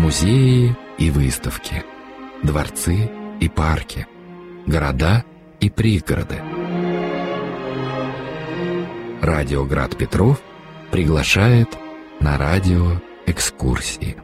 Музеи и выставки, дворцы и парки, города и пригороды. Радио Град Петров приглашает на радиоэкскурсии.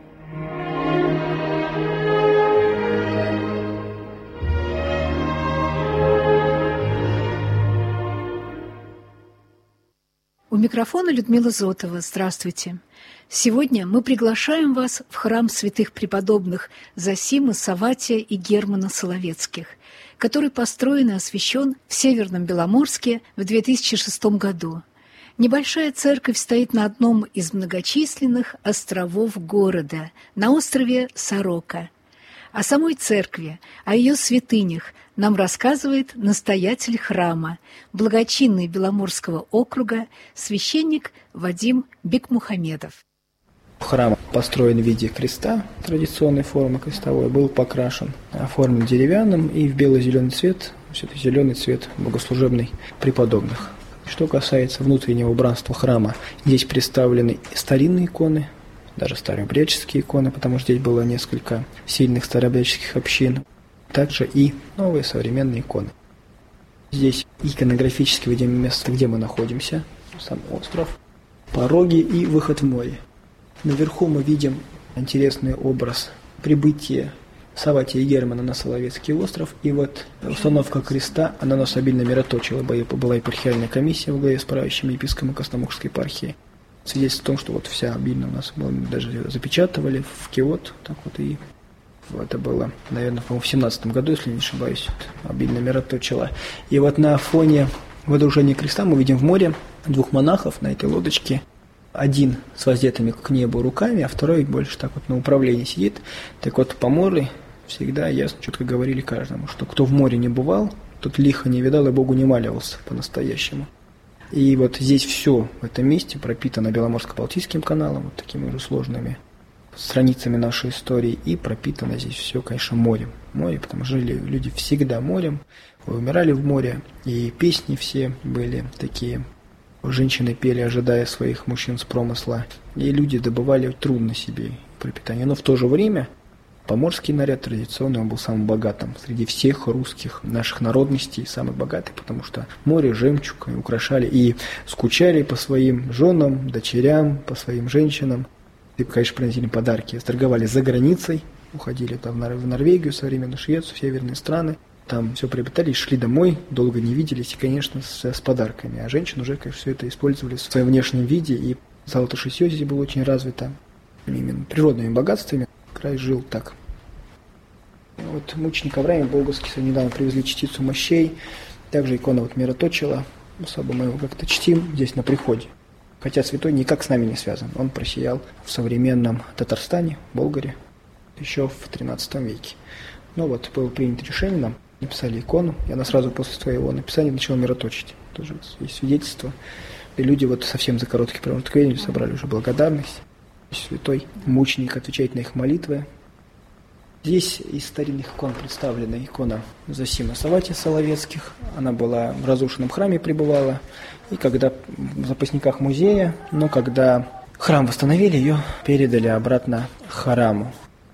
У микрофона Людмила Зотова. Здравствуйте. Сегодня мы приглашаем вас в храм святых преподобных Зосимы, Савватия и Германа Соловецких, который построен и освящен в Северном Беломорске в 2006 году. Небольшая церковь стоит на одном из многочисленных островов города, на острове Сорока. О самой церкви, о ее святынях нам рассказывает настоятель храма, благочинный Беломорского округа, священник Вадим Бекмухамедов. Храм построен в виде креста, традиционной формы крестовой, был покрашен, оформлен деревянным и в бело-зеленый цвет, это зеленый цвет богослужебный преподобных. Что касается внутреннего убранства храма, здесь представлены старинные иконы, даже старообрядческие иконы, потому что здесь было несколько сильных старообрядческих общин, также и новые современные иконы. Здесь иконографически видим место, где мы находимся, сам остров, пороги и выход в море. Наверху мы видим интересный образ прибытия Савватия и Германа на Соловецкий остров. И вот установка креста, она нас обильно мироточила. Была епархиальная комиссия в главе с правящим епископом Костомукшской епархии. Свидетельство в том, что вот вся обильно у нас была, даже запечатывали в киот. Так вот, и это было, наверное, по-моему, в 17 году, если не ошибаюсь, обильно мироточила. И вот на фоне водружения креста мы видим в море двух монахов на этой лодочке. Один с воздетыми к небу руками, а второй больше так вот на управлении сидит. Так вот, поморы всегда ясно, четко говорили каждому, что кто в море не бывал, тот лихо не видал и Богу не маливался по-настоящему. И вот здесь все в этом месте пропитано Беломорско-Балтийским каналом, вот такими уже сложными страницами нашей истории, и пропитано здесь все, конечно, морем. Море, потому что жили люди всегда морем, умирали в море, и песни все были такие. Женщины пели, ожидая своих мужчин с промысла, и люди добывали трудно себе пропитание. Но в то же время поморский наряд традиционный, он был самым богатым среди всех русских наших народностей, самый богатый, потому что море, жемчуг украшали и скучали по своим женам, дочерям, по своим женщинам. И, конечно, приносили подарки, торговали за границей, уходили там в Норвегию, современную Швецию, в северные страны. Там все приобретали, шли домой, долго не виделись, и, конечно, с подарками. А женщины уже, конечно, все это использовали в своем внешнем виде, и золото-шитье здесь было очень развито. Именно природными богатствами край жил так. Вот мученик Авраам Болгарский недавно привезли частицу мощей, также икона вот мироточила, особо мы его как-то чтим здесь на приходе. Хотя святой никак с нами не связан, он просиял в современном Татарстане, Болгаре, еще в XIII веке. Ну вот, было принято решение нам. Написали икону, и она сразу после своего написания начала мироточить. Тоже есть свидетельство. И люди вот совсем за короткий промежуток времени собрали уже благодарность. Святой мученик отвечает на их молитвы. Здесь из старинных икон представлена икона Зосимы Савватия Соловецких. Она была в разрушенном храме пребывала. И когда в запасниках музея, но когда храм восстановили, ее передали обратно храму.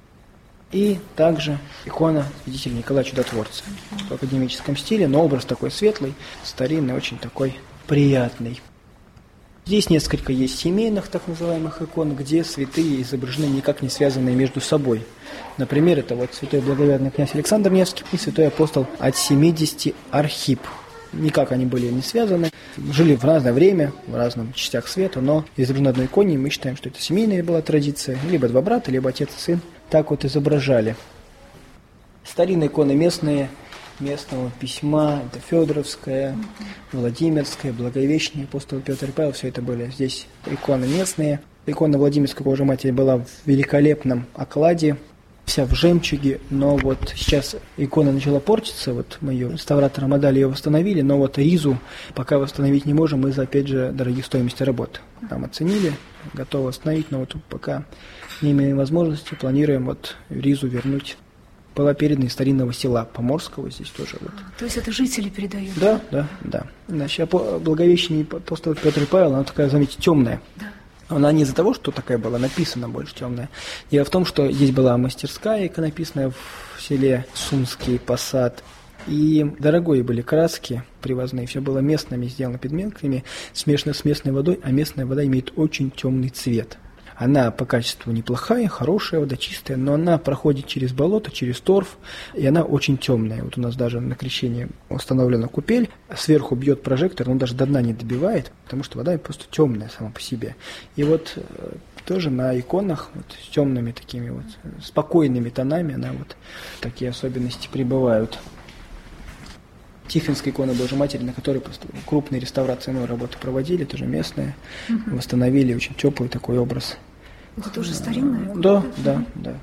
И также икона святителя Николая Чудотворца в академическом стиле, но образ такой светлый, старинный, очень такой приятный. Здесь несколько есть семейных так называемых икон, где святые изображены никак не связанные между собой. Например, это вот святой благоверный князь Александр Невский и святой апостол от 70 Архип. Никак они были не связаны, жили в разное время, в разных частях света, но изображены на одной иконе, мы считаем, что это семейная была традиция, либо два брата, либо отец и сын. Так вот изображали. Старинные иконы местные, местного письма, это Федоровская, Владимирская, Благовещение, апостол Петр и Павел, все это были здесь иконы местные. Икона Владимирской Божьей Матери была в великолепном окладе, вся в жемчуге, но вот сейчас икона начала портиться, вот мы ее реставратором отдали, ее восстановили, но вот ризу пока восстановить не можем из-за, опять же, дорогих стоимости работ. Нам оценили, готовы восстановить, но вот пока не имеем возможности, планируем вот ризу вернуть. Была передана из старинного села Поморского, здесь тоже вот. То есть это жители передают? Да. Значит, Благовещение апостол Петр и Павел, она такая, заметьте, темная. Да. Она не из-за того, что такая была написана больше темная. Дело в том, что здесь была мастерская иконописная в селе Сумский Посад. И дорогие были краски привозные, все было местными, сделано пигментами, смешано с местной водой, а местная вода имеет очень темный цвет. Она по качеству неплохая, хорошая вода, чистая, но она проходит через болото, через торф, и она очень темная. Вот у нас даже на крещении установлена купель, сверху бьет прожектор, но даже до дна не добивает, потому что вода просто темная сама по себе. И вот тоже на иконах вот, с темными такими вот спокойными тонами она вот такие особенности прибывают. Тихвинская икона Божьей Матери, на которой крупные реставрационные работы проводили, тоже местные, восстановили очень теплый такой образ. Это тоже старинная? Да.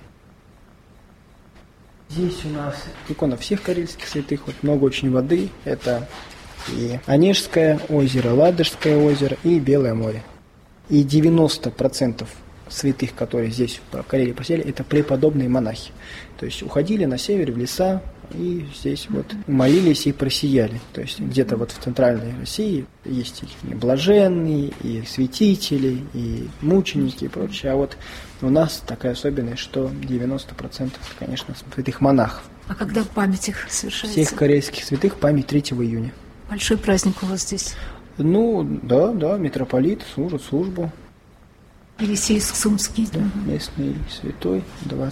Здесь у нас икона всех карельских святых, вот много очень воды. Это и Онежское озеро, Ладожское озеро и Белое море. И 90% святых, которые здесь в Карелии посели, это преподобные монахи. То есть уходили на север, в леса, и здесь вот молились и просияли. То есть где-то вот в центральной России есть и блаженные, и святители, и мученики, и прочее. А вот у нас такая особенность, что 90% конечно, святых монахов. А когда память их совершается? Всех карельских святых память 3 июня. Большой праздник у вас здесь? Ну, да, митрополит служит службу. Елисей Сумский. Да, местный святой,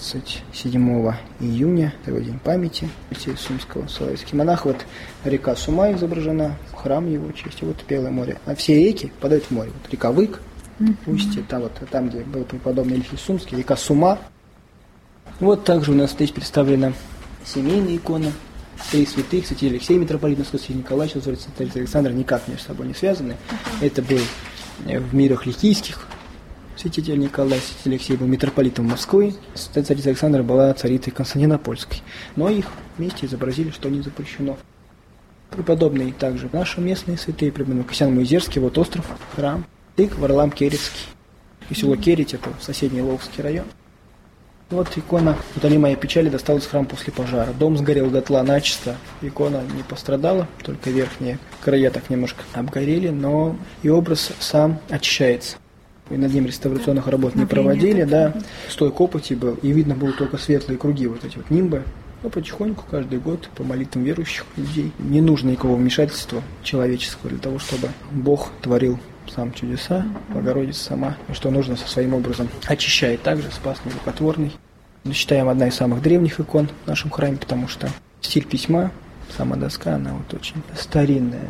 27 июня, это день памяти Елисея Сумского, соловецкий монах. Вот река Сума изображена, храм его честь, вот Белое море. А все реки впадают в море. Вот река Вык, устье, там, где был преподобный Елисей Сумский, река Сума. Вот также у нас здесь представлена семейная икона. 3 святых, святитель Алексей, митрополит Московский, святитель Николай, святитель Александр, никак между собой не связаны. Это был в мирах ликийских. Святитель Николай, святитель Алексей был митрополитом Москвы, царица Александра была царицей Константинопольской. Но их вместе изобразили, что не запрещено. Преподобные также наши местные святые, преподобный Касьян Муизерский, вот остров, храм, Тык, Варлам Керецкий. И село Керить, это соседний Ловский район. Вот икона «Утоли моей печали» досталась в храм после пожара. Дом сгорел дотла начисто, икона не пострадала, только верхние края так немножко обгорели, но и образ сам очищается. И над ним реставрационных работ не проводили, да, стой копоти был, и видно было только светлые круги, вот эти вот нимбы. Но потихоньку, каждый год, по молитвам верующих людей, не нужно никакого вмешательства человеческого для того, чтобы Бог творил сам чудеса, Богородица сама, и что нужно со своим образом очищает также, спас нерукотворный. Мы считаем одна из самых древних икон в нашем храме, потому что стиль письма, сама доска, она вот очень старинная.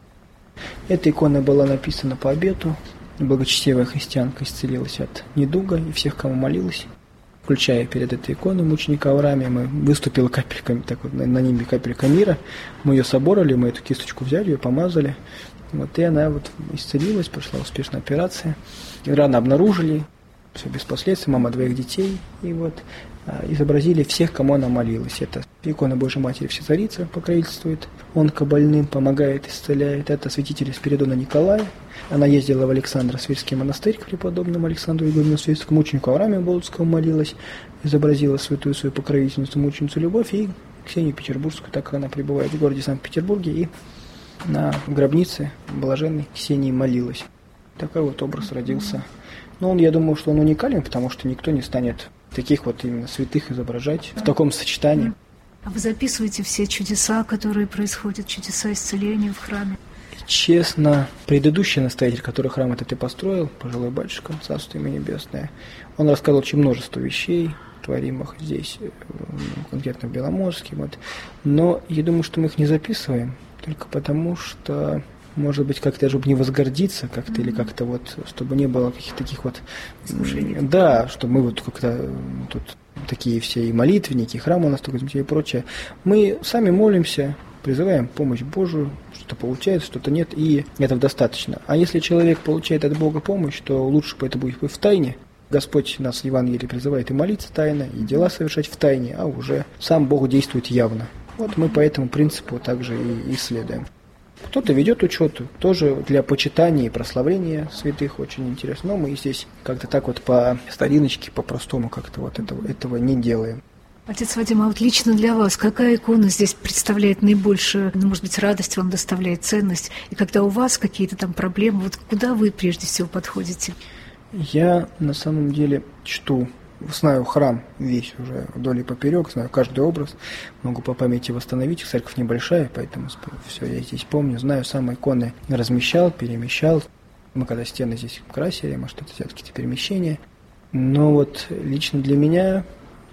Эта икона была написана по обету. Благочестивая христианка исцелилась от недуга, и всех, кому молилась, включая перед этой иконой мученика Авраамия, мы выступила капельками, так вот, на нимбе капелька мира, мы ее соборали, мы эту кисточку взяли, ее помазали, вот, и она вот исцелилась, прошла успешная операция, и рано обнаружили, все без последствий, мама 2 детей, и вот изобразили всех, кому она молилась. Это икона Божьей Матери Всецарица покровительствует, онкобольным помогает, исцеляет. Это святитель Спиридона Николая. Она ездила в Александро-Свирский монастырь к преподобному Александру Егорину-Свирскому, мученику Авраамию Болдскому молилась, изобразила святую свою покровительницу, мученицу Любовь и Ксению Петербургскую, так как она пребывает в городе Санкт-Петербурге, и на гробнице блаженной Ксении молилась. Такой вот образ родился. Но я думаю, что он уникален, потому что никто не станет таких вот именно святых изображать в таком сочетании. А вы записываете все чудеса, которые происходят, чудеса исцеления в храме? Честно, предыдущий настоятель, который храм этот и построил, пожилой батюшка, царство ему небесное, он рассказывал очень множество вещей, творимых здесь, конкретно в Беломорске. Вот. Но я думаю, что мы их не записываем, только потому что, может быть, как-то, чтобы не возгордиться как-то, или как-то вот, чтобы не было каких-то таких вот... Да, чтобы мы вот как-то тут такие все и молитвенники, и храм у нас только и прочее. Мы сами молимся, призываем помощь Божию, что-то получается, что-то нет, и этого достаточно. А если человек получает от Бога помощь, то лучше бы это будет в тайне. Господь нас в Евангелии призывает и молиться тайно, и дела совершать в тайне, а уже сам Бог действует явно. Вот мы по этому принципу также и исследуем. Кто-то ведет учет, тоже для почитания и прославления святых очень интересно. Но мы здесь как-то так вот по стариночке, по-простому как-то вот этого не делаем. Отец Вадим, а вот лично для вас, какая икона здесь представляет наибольшую, может быть, радость вам доставляет, ценность? И когда у вас какие-то там проблемы, вот куда вы прежде всего подходите? Я на самом деле чту, знаю храм весь уже вдоль и поперек, знаю каждый образ, могу по памяти восстановить. Церковь небольшая, поэтому все я здесь помню. Знаю, сам иконы размещал, перемещал. Мы когда стены здесь красили, может, это все-таки какие-то перемещения. Но вот лично для меня,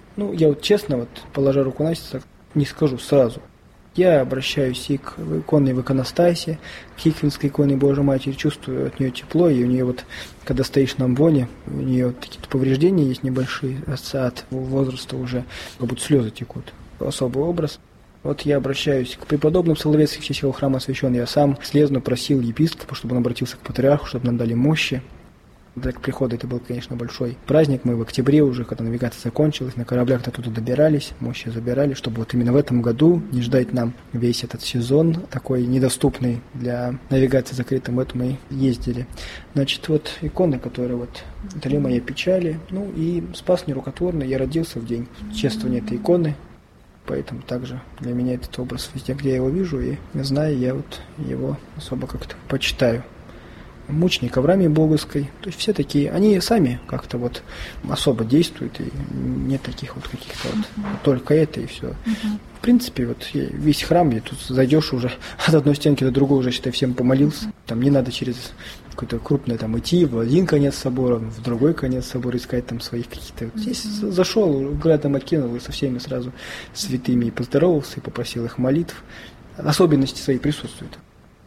я вот честно, вот положа руку на сердце, не скажу сразу. Я обращаюсь и к иконе в иконостасе, к Хиквинской иконе Божьей Матери, чувствую от нее тепло, и у нее вот, когда стоишь на амвоне, у нее вот какие-то повреждения есть небольшие, от возраста уже, как будто слезы текут. Особый образ. Вот я обращаюсь к преподобным Соловецких, в честь его храма освящен. Я сам слезно просил епископа, чтобы он обратился к патриарху, чтобы нам дали мощи. До прихода это был, конечно, большой праздник. Мы в октябре уже, когда навигация закончилась, на кораблях оттуда добирались, мощи забирали, чтобы вот именно в этом году не ждать нам весь этот сезон, такой недоступный для навигации закрытым, это мы ездили. Значит, вот иконы, которые вот дали моей печали, и спас нерукотворный. Я родился в день чествования этой иконы, поэтому также для меня этот образ везде, где я его вижу, и знаю, я вот его особо как-то почитаю. Мученик Авраамии Боговской, то есть все такие, они сами как-то вот особо действуют, и нет таких вот каких-то вот, только это и все. В принципе, вот весь храм, и тут зайдешь уже от одной стенки до другой, уже, считай, всем помолился, там не надо через какое-то крупное там идти в один конец собора, в другой конец собора искать там своих каких-то. Вот здесь зашел, взглядом окинул и со всеми сразу святыми и поздоровался, и попросил их молитв. Особенности свои присутствуют.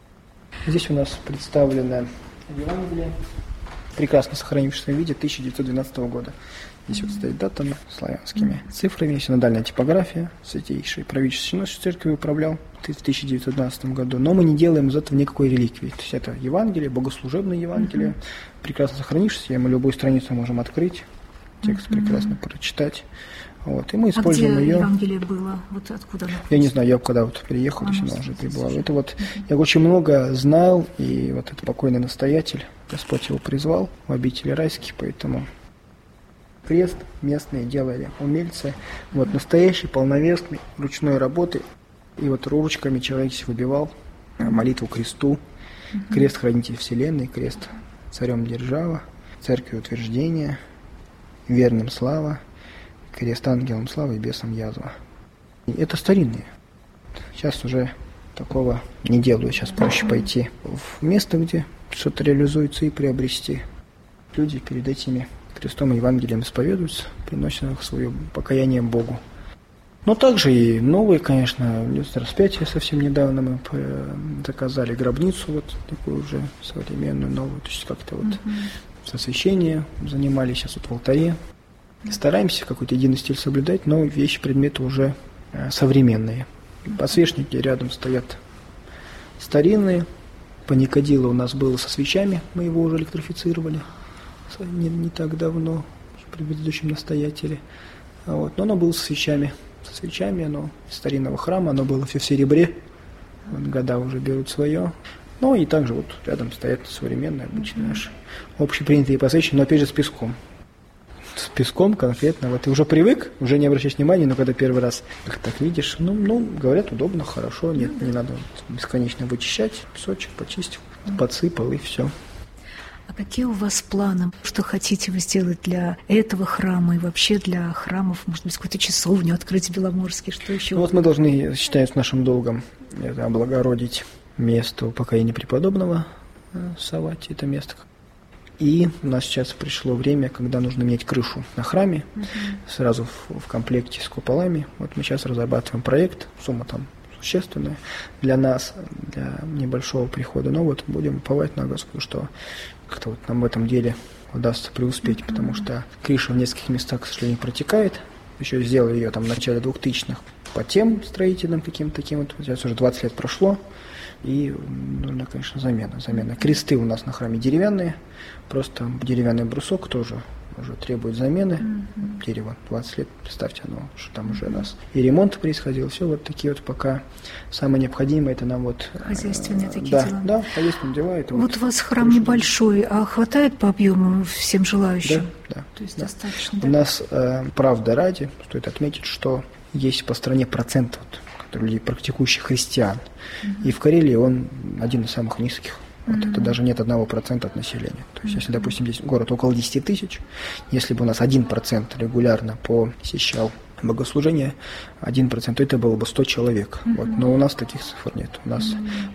Здесь у нас представлено Евангелие, прекрасно сохранившееся в своем виде 1912 года. Здесь вот стоит датами, славянскими цифрами, синодальная типография, святейший правительственный синод церкви управлял в 1912 году, но мы не делаем из этого никакой реликвии. То есть это Евангелие, богослужебное Евангелие, прекрасно сохранившееся, мы любую страницу можем открыть, текст прекрасно прочитать. Вот, и мы используем где ее. Евангелие было? Вот откуда оно? Я не знаю, я когда вот приехал, то есть она уже прибыла. Это вот я очень много знал, и вот этот покойный настоятель, Господь его призвал в обители райские, поэтому крест местные делали умельцы, вот настоящий, полновесный, ручной работы, и вот ручками человек выбивал молитву кресту, крест хранитель вселенной, крест царем держава, церкви утверждения, верным слава, крест ангелом славы и бесом язва. И это старинные. Сейчас уже такого не делаю. Сейчас проще пойти в место, где что-то реализуется, и приобрести. Люди перед этими крестом и Евангелием исповедуются, приносят свое покаяние Богу. Но также и новые, конечно, распятие совсем недавно мы заказали, гробницу вот такую уже современную, новую. То есть как-то вот с освящением занимались, сейчас вот в алтаре. Стараемся какой-то единый стиль соблюдать, но вещи, предметы уже современные. Подсвечники рядом стоят старинные. Паникадило у нас было со свечами, мы его уже электрифицировали не так давно, при предыдущем настоятеле. Вот. Но оно было со свечами. Со свечами, оно из старинного храма, оно было все в серебре. Вот, года уже берут свое. Ну и также вот рядом стоят современные, обычные наши общепринятые подсвечники, но опять же с песком. С песком конкретно, вот ты уже привык, уже не обращаешь внимания, но когда первый раз их так видишь, говорят, удобно, хорошо, нет, не надо бесконечно вычищать, песочек почистил, подсыпал и все. А какие у вас планы? Что хотите вы сделать для этого храма и вообще для храмов, может быть, какую-то часовню открыть в Беломорске, что еще? Вот мы должны, считать нашим долгом, это облагородить место упокоения преподобного Савватия, это место. И у нас сейчас пришло время, когда нужно менять крышу на храме, сразу в комплекте с куполами. Вот мы сейчас разрабатываем проект, сумма там существенная для нас, для небольшого прихода. Но вот будем уповать на Господа, что как-то вот нам в этом деле удастся преуспеть, потому что крыша в нескольких местах, к сожалению, протекает. Еще сделали ее там в начале 2000-х по тем строительным каким-то таким вот. Сейчас уже 20 лет прошло. И нужна, конечно, замена. Кресты у нас на храме деревянные, просто деревянный брусок тоже уже требует замены. Дерево 20 лет, представьте, оно, что там уже у нас и ремонт происходил. Все вот такие вот пока самое необходимое, это нам вот... Хозяйственные такие дела. Да, хозяйственные дела. Это вот у вас храм небольшой, а хватает по объему всем желающим? Да. То есть достаточно. У нас, правда ради, стоит отметить, что есть по стране процент людей, практикующих христиан. И в Карелии он один из самых низких. Вот это даже нет 1% от населения. То есть, если, допустим, здесь город около 10 тысяч, если бы у нас 1% регулярно посещал богослужение, 1%, то это было бы 100 человек. Вот. Но у нас таких цифр нет. У нас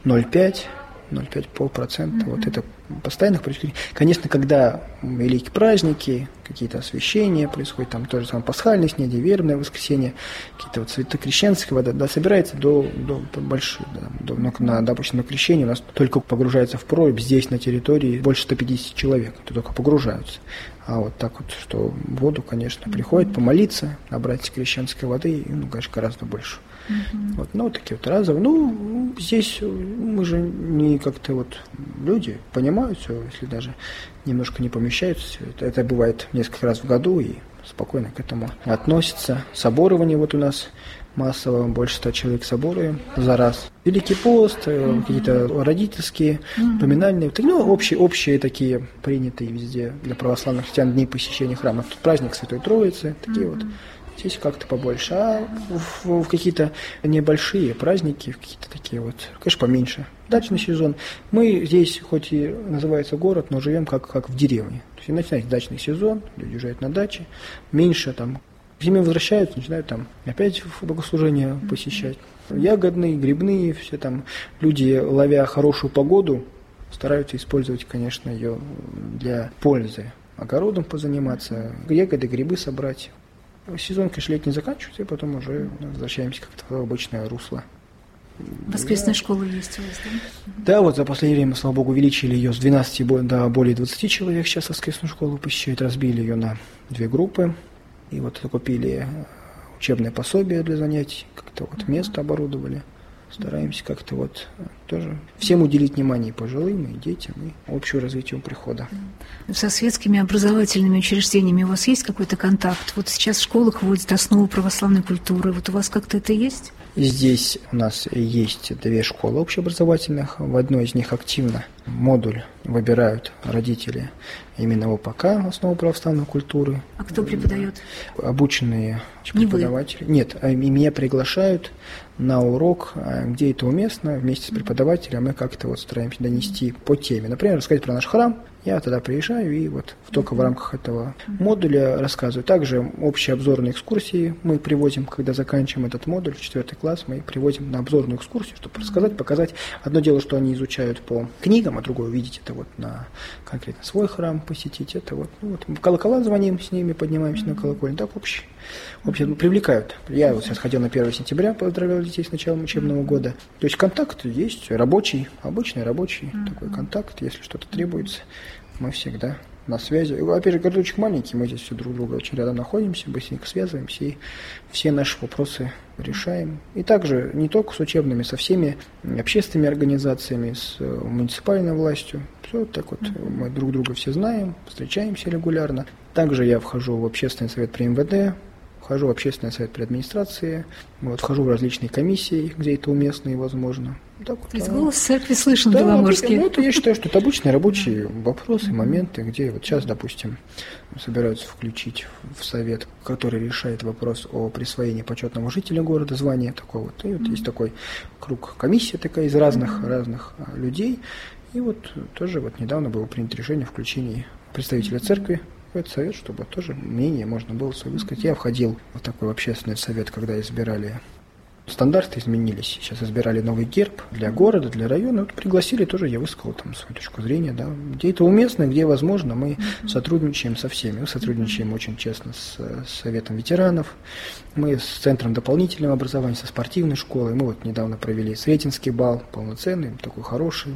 0,5%. Вот это постоянных происходит. Конечно, когда великие праздники, какие-то освящения происходят, там то же самое пасхальное снятие, вербное воскресенье, какие-то вот святокрещенские вода, да, собирается до больших, да, допустим, на крещение у нас только погружается в прорубь, здесь на территории больше 150 человек, это только погружаются. А вот так вот, что в воду, конечно, приходят помолиться, набрать крещенской воды, конечно, гораздо больше. Вот, ну, вот такие вот разовые. Ну, здесь мы же не как-то вот люди понимают все, если даже немножко не помещаются. Это бывает несколько раз в году и спокойно к этому относятся. Соборование вот у нас массово, больше 100 человек соборуем за раз. Великий пост, какие-то родительские, поминальные, ну, общие такие, принятые везде для православных христиан дни посещения храма. Тут праздник Святой Троицы, такие вот. Здесь как-то побольше. А в какие-то небольшие праздники, в какие-то такие вот, конечно, поменьше. Дачный сезон. Мы здесь, хоть и называется город, но живем как в деревне. То есть начинается дачный сезон, люди уезжают на дачи, меньше там. Зимой возвращаются, начинают там опять богослужения посещать. Ягодные, грибные, все там. Люди, ловя хорошую погоду, стараются использовать, конечно, ее для пользы. Огородом позаниматься, ягоды, грибы собрать. Сезон, конечно, летний заканчивается, и потом уже возвращаемся как-то в обычное русло. Воскресная школа есть у вас, да? Да, вот за последнее время, слава богу, увеличили ее с 12 до более 20 человек. Сейчас воскресную школу посещают, разбили ее на 2 группы. И вот купили учебное пособие для занятий, как-то вот место оборудовали. Стараемся как-то вот тоже всем уделить внимание, и пожилым, и детям, и общему развитию прихода. Со светскими образовательными учреждениями у вас есть какой-то контакт? Вот сейчас в школах вводят основу православной культуры. Вот у вас как-то это есть? Здесь у нас есть 2 школы общеобразовательных. В одной из них активно модуль выбирают родители именно ОПК, основу православной культуры. А кто преподает? Обученные Не преподаватели. Вы? Нет, меня приглашают на урок, где это уместно, вместе с преподавателем мы как-то вот стараемся донести по теме. Например, рассказать про наш храм. Я тогда приезжаю и вот только в рамках этого модуля рассказываю. Также общие обзорные экскурсии мы приводим, когда заканчиваем этот модуль, 4 класс, мы приводим на обзорную экскурсию, чтобы рассказать, показать. Одно дело, что они изучают по книгам, а другое увидеть это вот на конкретно свой храм посетить. Это вот, ну, вот в колокола звоним с ними, поднимаемся на колокольню. Так общие привлекают. Я вот сейчас ходил на 1 сентября, поздравлял детей с началом учебного года. То есть контакт есть рабочий, обычный рабочий такой контакт, если что-то требуется. Мы всегда на связи. Опять же, городочек маленький, мы здесь все друг друга очень рядом находимся, быстренько связываемся и все наши вопросы решаем. И также не только с учебными, со всеми общественными организациями, с муниципальной властью. Все так вот мы друг друга все знаем, встречаемся регулярно. Также я вхожу в общественный совет при МВД, вхожу в общественный совет при администрации, вот, вхожу в различные комиссии, где это уместно и возможно. Так вот, то есть голос церкви слышен в да, Беломорске. Ну, это я считаю, что это обычные рабочие вопросы, моменты, где вот сейчас, допустим, собираются включить в совет, который решает вопрос о присвоении почетного жителя города, звания такого вот. И вот есть такой круг, комиссия такая из разных людей. И вот тоже вот недавно было принято решение о включении представителя церкви в этот совет, чтобы тоже мнение можно было свое высказать. Я входил в такой общественный совет, когда избирали. Стандарты изменились. Сейчас избирали новый герб для города, для района. Вот пригласили тоже, я высказал там свою точку зрения. Да. Где это уместно, где возможно, мы сотрудничаем со всеми. Мы сотрудничаем очень честно с Советом ветеранов. Мы с Центром дополнительного образования, со спортивной школой. Мы вот недавно провели Сретенский бал, полноценный, такой хороший,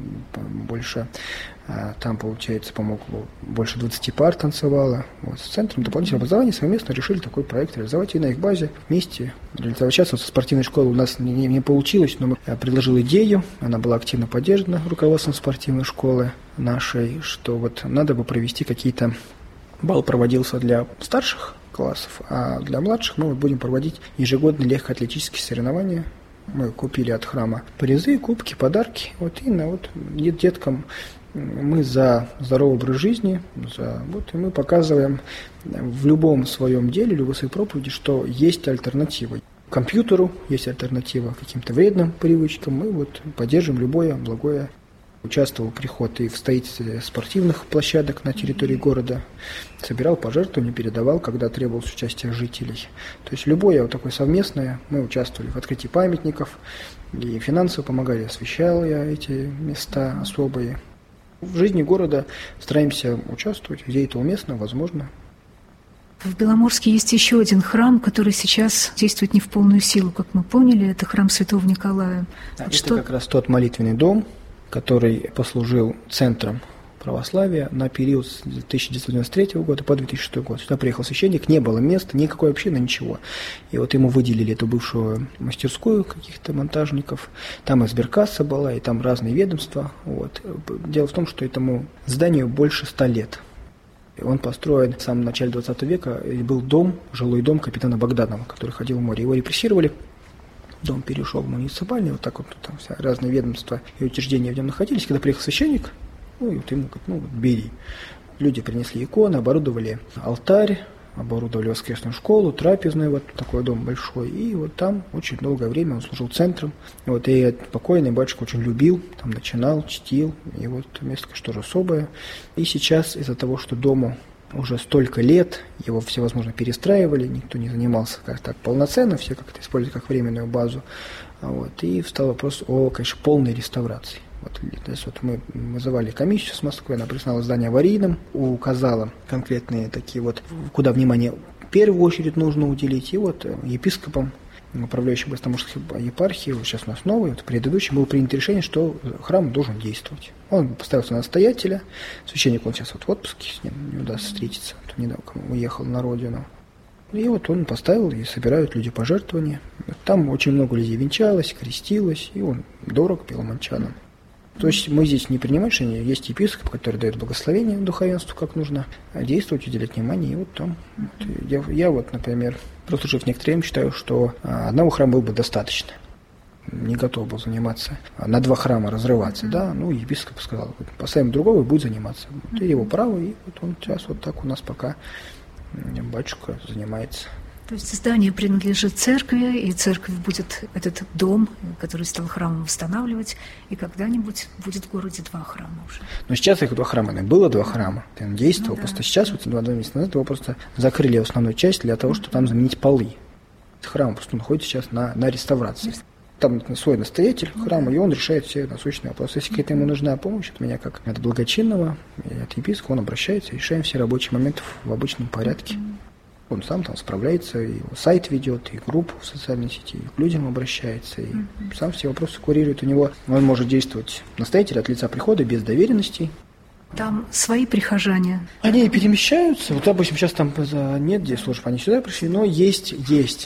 больше. Там, получается, по-моему, больше 20 пар танцевало. Вот. С Центром дополнительного образования совместно решили такой проект реализовать и на их базе вместе реализовать. Сейчас со спортивной школой у нас не получилось, но я предложил идею, она была активно поддержана руководством спортивной школы нашей, что вот надо бы провести какие-то... Бал проводился для старших классов, а для младших мы вот будем проводить ежегодные легкоатлетические соревнования. Мы купили от храма призы, кубки, подарки. Вот и на вот деткам мы за здоровый образ жизни, и мы показываем в любом своем деле, в любой своей проповеди, что есть альтернатива. Компьютеру есть альтернатива каким-то вредным привычкам. Мы вот поддержим любое благое Участвовал приход и в строительстве спортивных площадок на территории города, собирал пожертвования, передавал, когда требовалось участие жителей. То есть любое вот такое совместное, мы участвовали в открытии памятников, и финансово помогали, освещал я эти места особые. В жизни города стараемся участвовать, где это уместно, возможно. В Беломорске есть еще один храм, который сейчас действует не в полную силу, как мы поняли, это храм Святого Николая. Это как раз тот молитвенный дом, который послужил центром православия на период с 1993 года по 2006 год. Сюда приехал священник, не было места, никакой общины, ничего. И вот ему выделили эту бывшую мастерскую каких-то монтажников. Там и сберкасса была, и там разные ведомства. Вот. Дело в том, что этому зданию больше 100 лет. Он построен в самом начале 20 века, и был дом, жилой дом капитана Богданова, который ходил в море. Его репрессировали. Дом перешел в муниципальный, вот так вот там все разные ведомства и учреждения в нем находились. Когда приехал священник, и вот ему говорят, бери. Люди принесли иконы, оборудовали алтарь, оборудовали воскресную школу, трапезную, вот такой дом большой. И вот там очень долгое время он служил центром. Вот, и покойный батюшка очень любил, там начинал, чтил. И вот место, конечно, тоже особое. И сейчас из-за того, что дому уже столько лет, его всевозможно перестраивали, никто не занимался как так полноценно, все как-то использовали как временную базу. Вот, и встал вопрос о, конечно, полной реставрации. Вот, то есть вот мы вызывали комиссию с Москвы, она признала здание аварийным, указала конкретные такие вот, куда внимание в первую очередь нужно уделить. И вот епископом, управляющим Быстроморской епархии, вот сейчас у нас новый, вот предыдущий, было принято решение, что храм должен действовать. Он поставился на настоятеля, священник, он сейчас вот в отпуске, с ним не удастся встретиться, он недавно уехал на родину. И вот он поставил, и собирают люди пожертвования. Там очень много людей венчалось, крестилось, и он дорог беломончанам. То есть мы здесь не принимаем решения, есть епископ, который дает благословение духовенству, как нужно действовать, уделять внимание, и вот там. Вот, я вот, например, прослужив некоторое время, считаю, что одного храма было бы достаточно. Не готов был заниматься, на 2 храма разрываться, да, епископ сказал, вот, поставим другого и будет заниматься. Вот, и его право, и вот он сейчас вот так у нас пока батюшка занимается. То есть здание принадлежит церкви, и церковь будет этот дом, который стал храмом, восстанавливать, и когда-нибудь будет в городе 2 храма уже. Но сейчас их 2 храма, было 2 храма, он действовал, просто сейчас, вот 2 месяца назад, его просто закрыли основную часть для того, чтобы там заменить полы. Храм просто находится сейчас на реставрации. Там свой настоятель храма, и он решает все насущные вопросы. Если какая-то ему нужна помощь от меня, как от благочинного, от епископа, он обращается, и решаем все рабочие моменты в обычном порядке. Он сам там справляется, и сайт ведет, и группу в социальной сети, и к людям обращается, и сам все вопросы курирует. У него он может действовать настоятель от лица прихода без доверенностей. Там свои прихожане? Они перемещаются. Вот, допустим, сейчас там нет где служб, они сюда пришли, но есть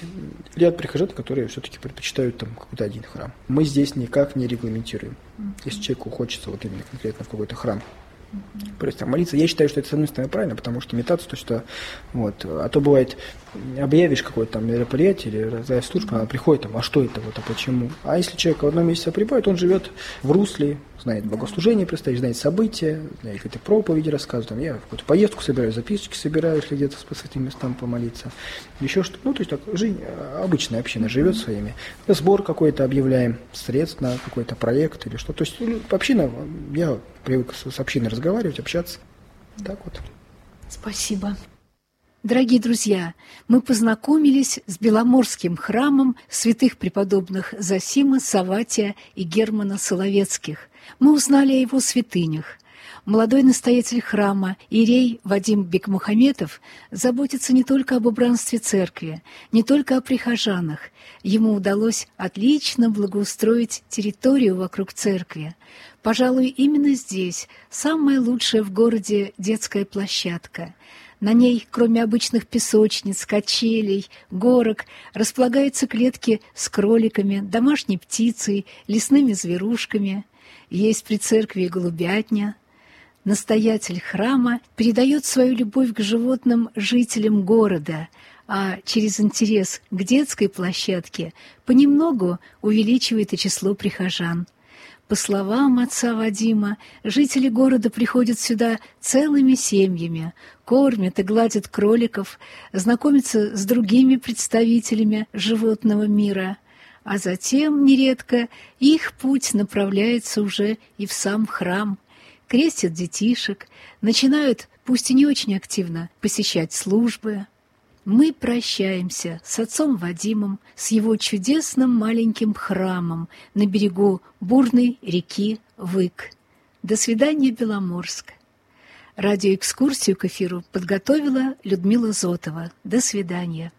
ряд прихожан, которые все-таки предпочитают там какой-то один храм. Мы здесь никак не регламентируем. Если человеку хочется вот именно конкретно в какой-то храм просто молиться. Я считаю, что это, с одной стороны, правильно, потому что имитация, то, что вот, а то бывает, объявишь какое-то там мероприятие или разная служба, она приходит там, а что это, вот, а почему? А если человек в одном месяце прибывает, он живет в русле, знает богослужение, представить, знает события, знает какие-то проповеди рассказывают, там, я в какую-то поездку собираю, записочки собираю, если где-то по святым местам помолиться, еще что-то, то есть так, жизнь, обычная община живет своими, сбор какой-то объявляем, средств на какой-то проект или что, то есть община, я привык с общиной разговаривать, общаться, так вот. Спасибо. Дорогие друзья, мы познакомились с Беломорским храмом святых преподобных Зосимы, Савватия и Германа Соловецких. Мы узнали о его святынях. Молодой настоятель храма, иерей Вадим Бекмухаметов, заботится не только об убранстве церкви, не только о прихожанах. Ему удалось отлично благоустроить территорию вокруг церкви. Пожалуй, именно здесь самая лучшая в городе детская площадка. На ней, кроме обычных песочниц, качелей, горок, располагаются клетки с кроликами, домашней птицей, лесными зверушками. Есть при церкви и голубятня. Настоятель храма передает свою любовь к животным жителям города, а через интерес к детской площадке понемногу увеличивает и число прихожан. По словам отца Вадима, жители города приходят сюда целыми семьями, кормят и гладят кроликов, знакомятся с другими представителями животного мира. А затем, нередко, их путь направляется уже и в сам храм, крестят детишек, начинают, пусть и не очень активно, посещать службы. Мы прощаемся с отцом Вадимом, с его чудесным маленьким храмом на берегу бурной реки Вык. До свидания, Беломорск. Радиоэкскурсию к эфиру подготовила Людмила Зотова. До свидания.